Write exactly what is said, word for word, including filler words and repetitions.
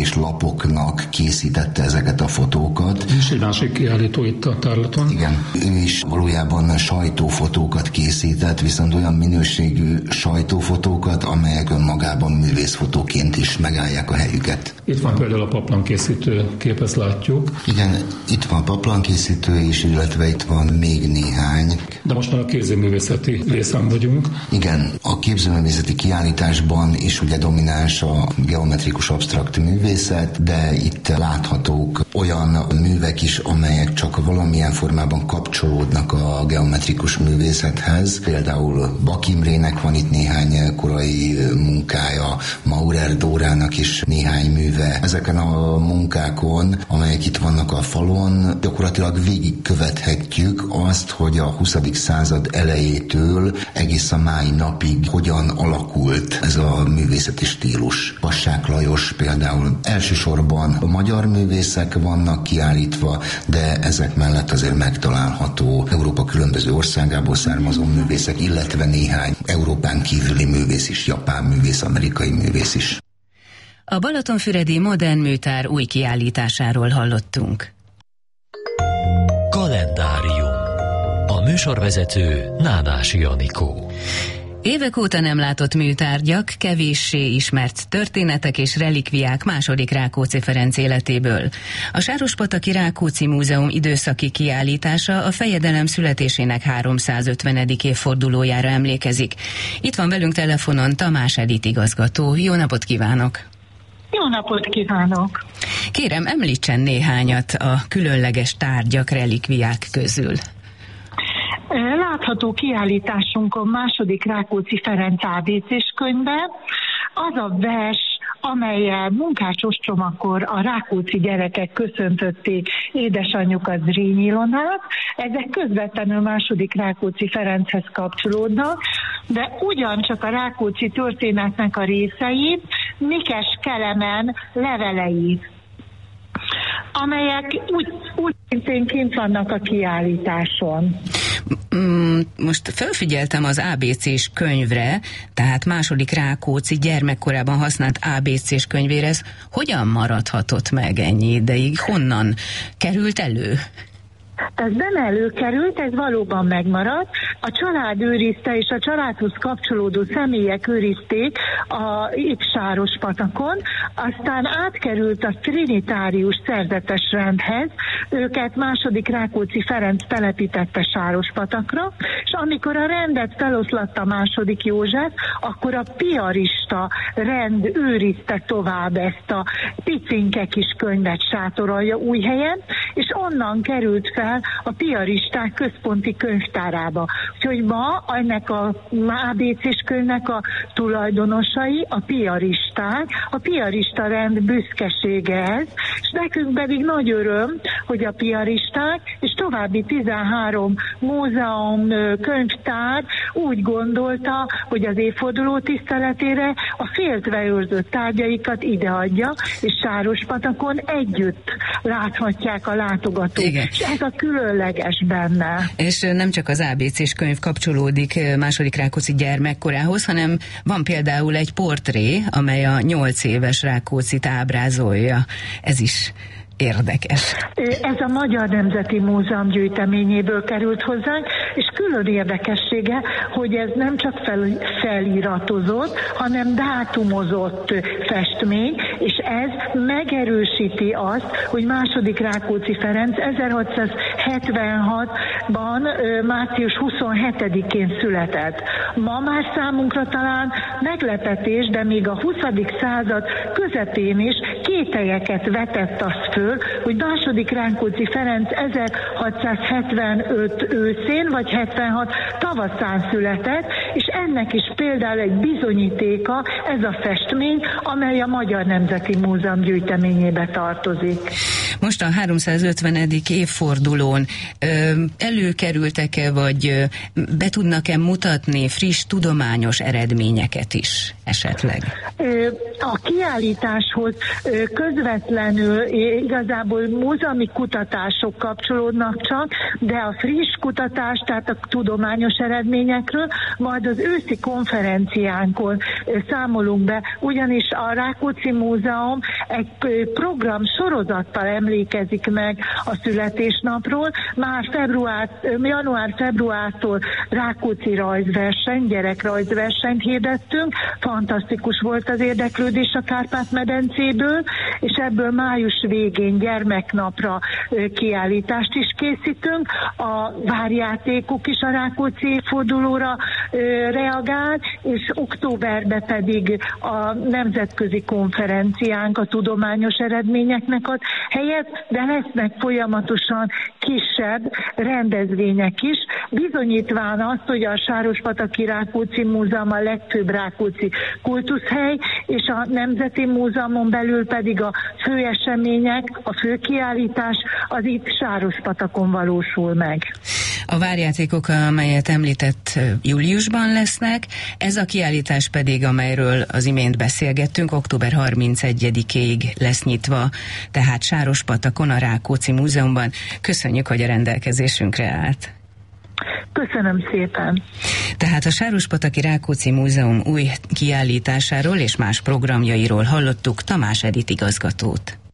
és lapoknak készítette ezeket a fotókat. És egy másik kiállító itt a tárlaton. Igen, ő is valójában sajtófotókat készített, viszont olyan minőségű sajtófotókat, amelyek önmagában művészfotóként is megállják a helyüket. Itt van például a paplankészítő kép, ezt látjuk. Igen, itt van paplankészítő is, illetve itt van még néhány. De most már a képzőművészeti részen vagyunk. Igen, a képzőművészeti kiállításban is ugye domináns a geometrikus absztrakt művészet, de itt láthatók olyan művek is, amelyek csak valamilyen formában kapcsolódnak a geometrikus művészethez. Például Bak Imrének van itt néhány korai munkája, Maurer Dórának is néhány műve. Ezeken a munkákon, amelyek itt vannak a falon, gyakorlatilag végigkövethetjük azt, hogy a huszadik század elejétől egész a mai napig hogyan alakult ez a művészeti stílus. Passák Lajos például elsősorban a magyar művészek vannak kiállítva, de ezek mellett azért megtalálható Európa különböző országából származó művészek, illetve néhány Európán kívüli művész is, japán művész, amerikai művész is. A Balatonfüredi Modern Műtár új kiállításáról hallottunk. Kalendárium. A műsorvezető Nádási Anikó. Évek óta nem látott műtárgyak, kevéssé ismert történetek és relikviák második Rákóczi Ferenc életéből. A Sárospataki Rákóczi Múzeum időszaki kiállítása a fejedelem születésének háromszázötvenedik évfordulójára emlékezik. Itt van velünk telefonon Tamás Edith igazgató. Jó napot kívánok! Jó napot kívánok! Kérem, említsen néhányat a különleges tárgyak, relikviák közül. Látható kiállításunkon második Rákóczi Ferenc á bé cés könyve, az a vers, amellyel munkás ostromakor a rákóczi gyerekek köszöntötték édesanyjukat, Zrínyi Ilonát. Ezek közvetlenül második Rákóczi Ferenchez kapcsolódnak, de ugyancsak a rákóczi történetnek a részei, Mikes Kelemen levelei, amelyek úgy, úgy szintén kint vannak a kiállításon. Most felfigyeltem az á bé cés könyvre, tehát második Rákóczi gyermekkorában használt á bé cés könyvére. Ez hogyan maradhatott meg ennyi ideig? Honnan került elő? Ez nem előkerült, ez valóban megmaradt. A család őrizte, és a családhoz kapcsolódó személyek őrizték a itt Sárospatakon, aztán átkerült a trinitárius szerzetes rendhez, őket második Rákóczi Ferenc telepítette Sárospatakra, és amikor a rendet feloszlatta második József, akkor a piarista rend őrizte tovább ezt a picinke kis könyvet Sátoralja Újhelyen, és onnan került fel a piaristák központi könyvtárába. Úgyhogy ma ennek a á bé cés könyvnek a tulajdonosai a piaristák, a piarista rend büszkesége ez, és nekünk pedig nagy öröm, hogy a piaristák és további tizenhárom múzeum, könyvtár úgy gondolta, hogy az évforduló tiszteletére a féltve őrzött tárgyaikat ideadja, és Sárospatakon együtt láthatják a látogatók. Igen. És ez a különleges benne. És nem csak az á bé cés könyv kapcsolódik második Rákóczi gyermekkorához, hanem van például egy portré, amely a nyolc éves Rákóczit ábrázolja. Ez is érdekes. Ez a Magyar Nemzeti Múzeum gyűjteményéből került hozzánk, és külön érdekessége, hogy ez nem csak fel, feliratozott, hanem dátumozott festmény, és ez megerősíti azt, hogy második Rákóczi Ferenc ezerhatszázhetvenhatban március huszonhetedikén született. Ma már számunkra talán meglepetés, de még a huszadik század közepén is kételyeket vetett azt föl, hogy második Rákóczi Ferenc ezerhatszázhetvenöt őszén vagy hetvenhat tavaszán született, és ennek is például egy bizonyítéka ez a festmény, amely a Magyar Nemzeti Múzeum gyűjteményébe tartozik. Most a háromszázötvenedik évfordulón ö, előkerültek-e, vagy ö, be tudnak-e mutatni friss tudományos eredményeket is esetleg? A kiállításhoz közvetlenül igazából múzeumi kutatások kapcsolódnak csak, de a friss kutatás, tehát a tudományos eredményekről majd majd az őszi konferenciánkon számolunk be, ugyanis a Rákóczi Múzeum egy program sorozattal emlékezik meg a születésnapról. Már február, január-februártól Rákóczi rajzverseny, gyerekrajzversenyt hirdettünk, fantasztikus volt az érdeklődés a Kárpát-medencéből, és ebből május végén gyermeknapra kiállítást is készítünk. A várjátékok is a Rákóczi évfordulóra reagál, és októberben pedig a nemzetközi konferenciánk a tudományos eredményeknek ad helyet, de lesznek folyamatosan kisebb rendezvények is, bizonyítván azt, hogy a Sárospataki Rákóczi Múzeum a legfőbb rákóczi kultuszhely, és a Nemzeti Múzeumon belül pedig a fő események, a fő kiállítás az itt Sárospatakon valósul meg. A várjátékok, amelyet említett, júliusban lesznek, ez a kiállítás pedig, amelyről az imént beszélgettünk, október harmincegyedikéig lesz nyitva, tehát Sárospatakon, a Rákóczi Múzeumban. Köszönjük, hogy a rendelkezésünkre állt. Köszönöm szépen. Tehát a Sárospataki Rákóczi Múzeum új kiállításáról és más programjairól hallottuk Tamás Edith igazgatót.